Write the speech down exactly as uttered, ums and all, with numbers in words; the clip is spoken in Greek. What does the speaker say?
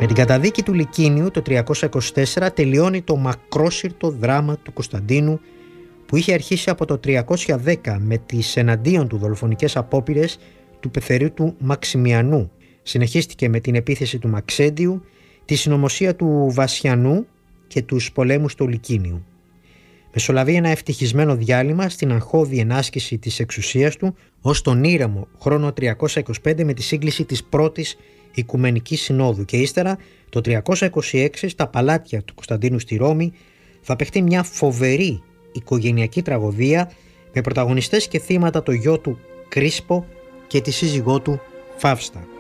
Με την καταδίκη του Λυκίνιου το τριακόσια είκοσι τέσσερα τελειώνει το μακρόσυρτο δράμα του Κωνσταντίνου, που είχε αρχίσει από το τριακόσια δέκα με τις εναντίον του δολοφονικές απόπειρες του πεθερίου του Μαξιμιανού. Συνεχίστηκε με την επίθεση του Μαξέντιου, τη συνωμοσία του Βασιανού και τους πολέμους του Λυκίνιου. Μεσολαβεί ένα ευτυχισμένο διάλειμμα στην αγχώδη ενάσκηση της εξουσίας του ως τον ήρεμο χρόνο τριακόσια είκοσι πέντε με τη σύγκληση της πρώτης Οικουμενικής Συνόδου, και ύστερα το τριακόσια είκοσι έξι στα παλάτια του Κωνσταντίνου στη Ρώμη θα παιχτεί μια φοβερή οικογενειακή τραγωδία με πρωταγωνιστές και θύματα το γιο του Κρίσπο και τη σύζυγό του Φαύστα.